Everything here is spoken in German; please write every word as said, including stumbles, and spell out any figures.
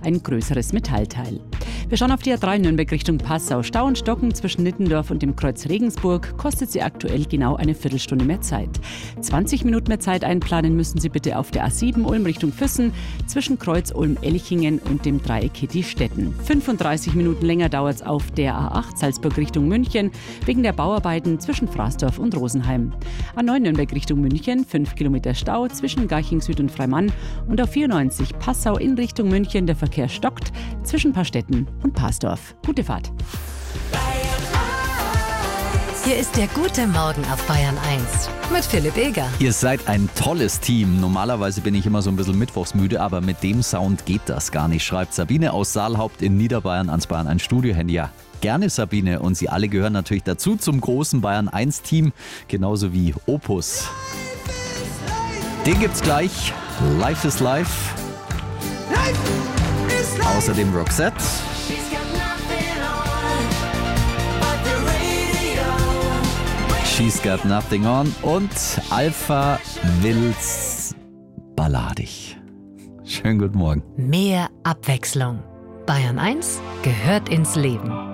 ein größeres Metallteil. Wir schauen auf die A drei Nürnberg Richtung Passau. Stau und Stocken zwischen Nittendorf und dem Kreuz Regensburg kostet Sie aktuell genau eine Viertelstunde mehr Zeit. zwanzig Minuten mehr Zeit einplanen müssen Sie bitte auf der A sieben Ulm Richtung Füssen zwischen Kreuz Ulm-Elchingen und dem Dreieck Hitti-Stetten. fünfunddreißig Minuten länger dauert es auf der A acht Salzburg Richtung München wegen der Bauarbeiten zwischen Fraßdorf und Rosenheim. A neun Nürnberg Richtung München, fünf Kilometer Stau zwischen Garching Süd und Freimann und auf vierundneunzig Passau in Richtung München, der Verkehr stockt zwischen Paarstetten und Parsdorf. Gute Fahrt. Hier ist der gute Morgen auf Bayern eins mit Philipp Eger. Ihr seid ein tolles Team. Normalerweise bin ich immer so ein bisschen mittwochsmüde, aber mit dem Sound geht das gar nicht, schreibt Sabine aus Saalhaupt in Niederbayern ans Bayern eins Studio-Handy. Ja, gerne Sabine, und Sie alle gehören natürlich dazu zum großen Bayern eins Team, genauso wie Opus. Den gibt's gleich. Life is Life. Außerdem Roxette. She's Got Nothing On und Alpha Will's balladig. Schönen guten Morgen. Mehr Abwechslung. Bayern eins gehört ins Leben.